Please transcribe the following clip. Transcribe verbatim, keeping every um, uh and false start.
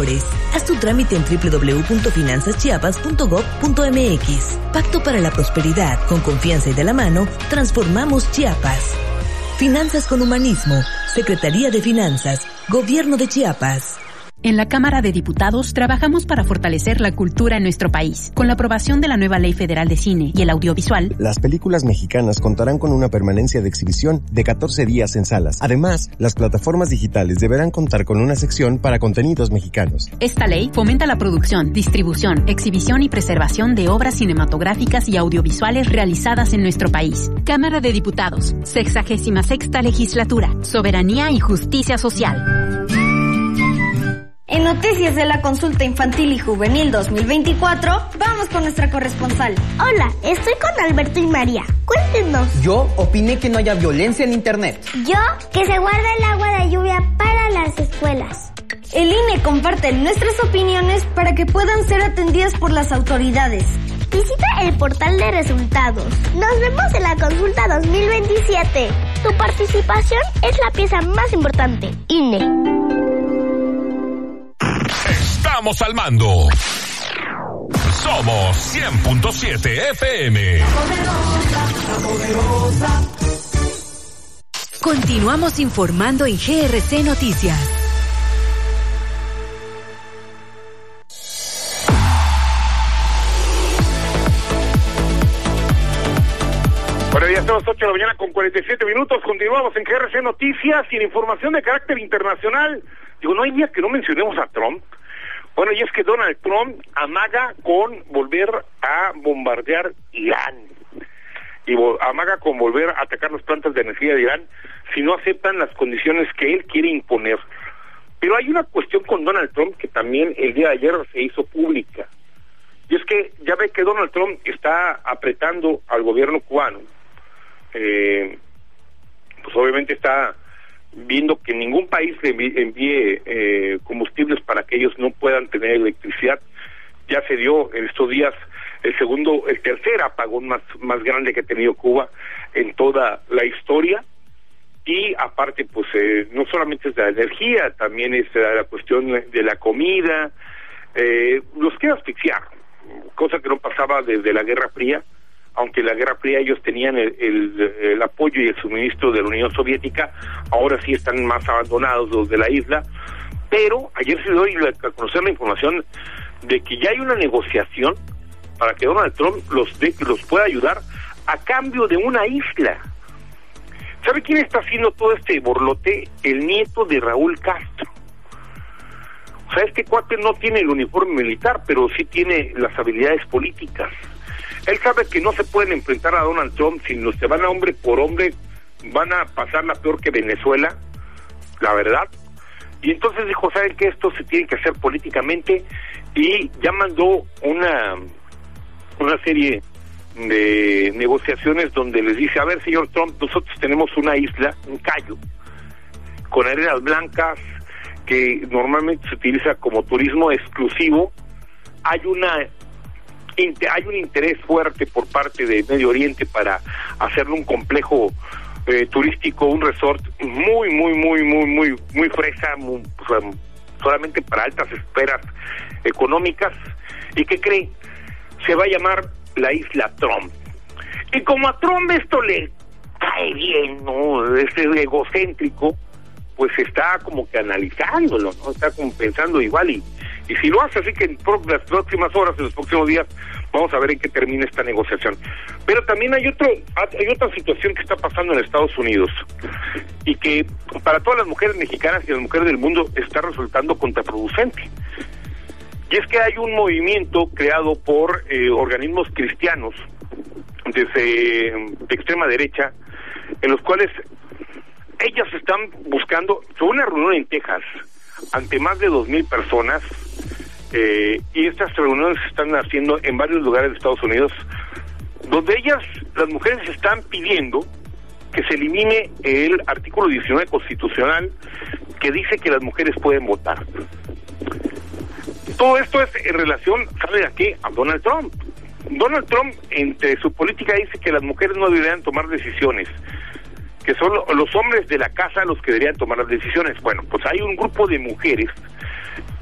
mejores. Haz tu trámite en doble u doble u doble u punto finanzas chiapas punto gob punto eme equis. Pacto para la prosperidad, con confianza y de la mano, transformamos Chiapas. Finanzas con humanismo, Secretaría de Finanzas, Gobierno de Chiapas. En la Cámara de Diputados trabajamos para fortalecer la cultura en nuestro país. Con la aprobación de la nueva Ley Federal de Cine y el Audiovisual, las películas mexicanas contarán con una permanencia de exhibición de catorce días en salas. Además, las plataformas digitales deberán contar con una sección para contenidos mexicanos. Esta ley fomenta la producción, distribución, exhibición y preservación de obras cinematográficas y audiovisuales realizadas en nuestro país. Cámara de Diputados, sexagésima sexta legislatura, soberanía y justicia social. En noticias de la consulta infantil y juvenil dos mil veinticuatro, vamos con nuestra corresponsal. Hola, estoy con Alberto y María. Cuéntenos. Yo opiné que no haya violencia en internet. Yo, que se guarde el agua de lluvia para las escuelas. El I N E comparte nuestras opiniones para que puedan ser atendidas por las autoridades. Visita el portal de resultados. Nos vemos en la consulta dos mil veintisiete. Tu participación es la pieza más importante. I N E. Estamos al mando. Somos cien punto siete F M. Continuamos informando en G R C Noticias. Bueno, ya son las ocho de la mañana con cuarenta y siete minutos. Continuamos en G R C Noticias y en información de carácter internacional. Digo, no hay día que no mencionemos a Trump. Bueno, y es que Donald Trump amaga con volver a bombardear Irán. Y vo- amaga con volver a atacar las plantas de energía de Irán si no aceptan las condiciones que él quiere imponer. Pero hay una cuestión con Donald Trump que también el día de ayer se hizo pública. Y es que ya ve que Donald Trump está apretando al gobierno cubano. Eh, pues obviamente está viendo que ningún país le envíe, envíe eh, combustibles para que ellos no puedan tener electricidad. Ya se dio en estos días el segundo, el tercer apagón más, más grande que ha tenido Cuba en toda la historia. Y aparte, pues eh, no solamente es de la energía, también es de la cuestión de la comida. Eh, los quiere asfixiar, cosa que no pasaba desde la Guerra Fría. Aunque en la Guerra Fría ellos tenían el, el, el apoyo y el suministro de la Unión Soviética, ahora sí están más abandonados los de la isla. Pero ayer se dio a conocer la información de que ya hay una negociación para que Donald Trump los de, los pueda ayudar a cambio de una isla. ¿Sabe quién está haciendo todo este borlote? El nieto de Raúl Castro. O sea, este cuate no tiene el uniforme militar, pero sí tiene las habilidades políticas. Él sabe que no se pueden enfrentar a Donald Trump, sino se van a hombre por hombre, van a pasarla peor que Venezuela, la verdad. Y entonces dijo, ¿saben qué? Esto se tiene que hacer políticamente, y ya mandó una, una serie de negociaciones donde les dice, a ver, señor Trump, nosotros tenemos una isla, un callo, con arenas blancas, que normalmente se utiliza como turismo exclusivo. Hay una... hay un interés fuerte por parte de Medio Oriente para hacerle un complejo eh, turístico, un resort muy, muy, muy, muy, muy, muy fresa, muy, pues, solamente para altas esferas económicas. ¿Y qué cree? Se va a llamar la Isla Trump. Y como a Trump esto le cae bien, ¿no? Es egocéntrico, pues está como que analizándolo, ¿no? Está como pensando igual y Y si lo hace, así que en las próximas horas, en los próximos días, vamos a ver en qué termina esta negociación. Pero también hay otro, hay otra situación que está pasando en Estados Unidos y que para todas las mujeres mexicanas y las mujeres del mundo está resultando contraproducente. Y es que hay un movimiento creado por eh, organismos cristianos desde de extrema derecha, en los cuales ellas están buscando, fue una reunión en Texas, ante más de dos mil personas, eh, y estas reuniones se están haciendo en varios lugares de Estados Unidos, donde ellas, las mujeres, están pidiendo que se elimine el artículo diecinueve constitucional que dice que las mujeres pueden votar. Todo esto es en relación, ¿sabe a qué? A Donald Trump. Donald Trump, entre su política, dice que las mujeres no deberían tomar decisiones, que son los hombres de la casa los que deberían tomar las decisiones. Bueno, pues hay un grupo de mujeres